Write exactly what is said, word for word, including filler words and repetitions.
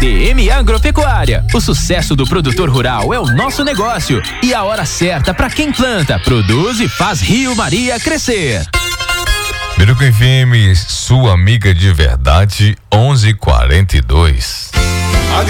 D M Agropecuária. O sucesso do produtor rural é o nosso negócio e a hora certa para quem planta, produz e faz Rio Maria crescer. Biruca F M, sua amiga de verdade, onze e quarenta e dois.